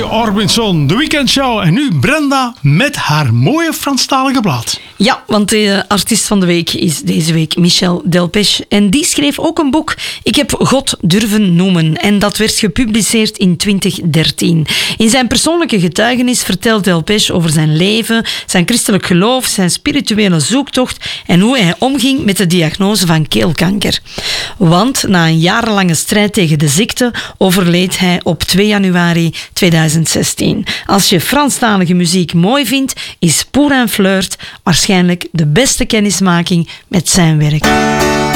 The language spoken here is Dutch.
Orbinson, de weekendshow. En nu Brenda met haar mooie Franstalige blad. Ja, want de artiest van de week is deze week Michel Delpech. En die schreef ook een boek, Ik heb God durven noemen. En dat werd gepubliceerd in 2013. In zijn persoonlijke getuigenis vertelt Delpech over zijn leven, zijn christelijk geloof, zijn spirituele zoektocht en hoe hij omging met de diagnose van keelkanker. Want na een jarenlange strijd tegen de ziekte overleed hij op 2 januari 2016. Als je Franstalige muziek mooi vindt, is Pour un flirt waarschijnlijk de beste kennismaking met zijn werk.